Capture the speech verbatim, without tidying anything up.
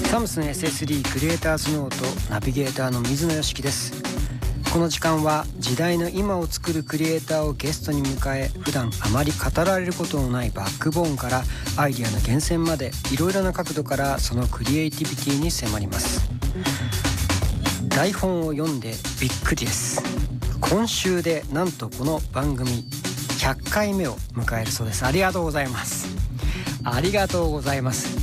サムスン エスエスディー クリエイターズノートナビゲーターの水野良樹です。この時間は時代の今を作るクリエイターをゲストに迎え、普段あまり語られることのないバックボーンからアイディアの源泉まで、いろいろな角度からそのクリエイティビティに迫ります。台本を読んでびっくりです。今週でなんとこの番組ひゃっかいめを迎えるそうです。ありがとうございます。ありがとうございます。